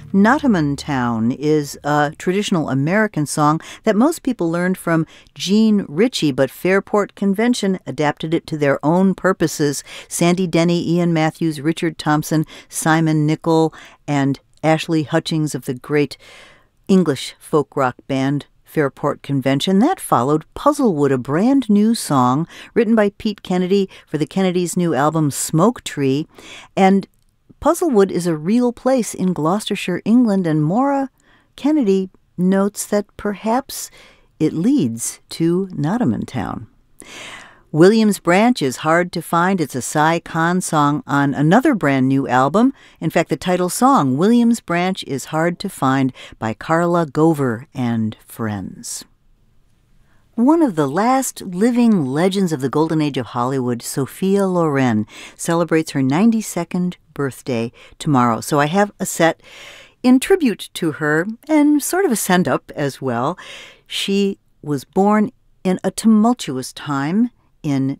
Nottingham Town is a traditional American song that most people learned from Gene Ritchie, but Fairport Convention adapted it to their own purposes. Sandy Denny, Ian Matthews, Richard Thompson, Simon Nicol, and Ashley Hutchings of the great English folk rock band Fairport Convention. That followed Puzzlewood, a brand new song written by Pete Kennedy for the Kennedys' new album Smoke Tree. And Puzzlewood is a real place in Gloucestershire, England, and Maura Kennedy notes that perhaps it leads to Nottingham Town. Williams Branch is hard to find. It's a Cy Khan song on another brand new album. In fact, the title song, Williams Branch is Hard to Find, by Carla Gover and Friends. One of the last living legends of the golden age of Hollywood, Sophia Loren, celebrates her 92nd birthday tomorrow. So I have a set in tribute to her and sort of a send-up as well. She was born in a tumultuous time in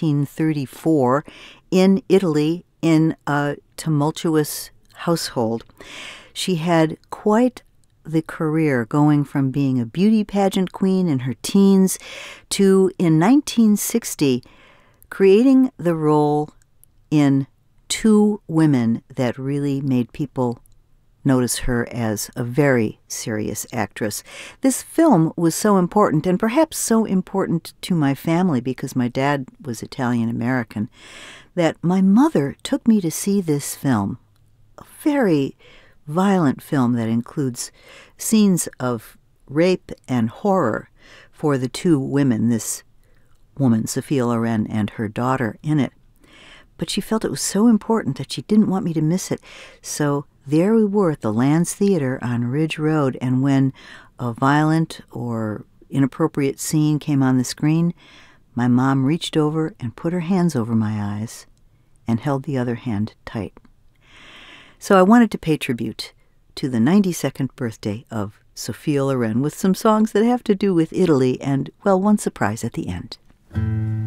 1934 in Italy in a tumultuous household. She had quite the career, going from being a beauty pageant queen in her teens to, in 1960, creating the role in Two Women that really made people notice her as a very serious actress. This film was so important, and perhaps so important to my family because my dad was Italian-American, that my mother took me to see this film, a very violent film that includes scenes of rape and horror for the two women, this woman, Sophia Loren, and her daughter in it. But she felt it was so important that she didn't want me to miss it. So there we were at the Lands Theater on Ridge Road, and when a violent or inappropriate scene came on the screen, my mom reached over and put her hands over my eyes and held the other hand tight. So I wanted to pay tribute to the 92nd birthday of Sophia Loren with some songs that have to do with Italy and, well, one surprise at the end.